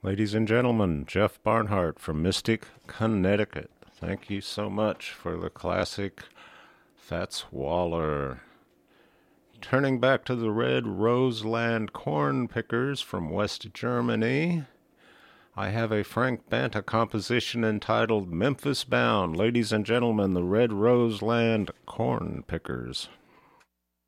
Ladies and gentlemen, Jeff Barnhart from Mystic, Connecticut. Thank you so much for the classic Fats Waller. Turning back to the Red Roseland Corn Pickers from West Germany, I have a Frank Banta composition entitled Memphis Bound. Ladies and gentlemen, the Red Roseland Corn Pickers.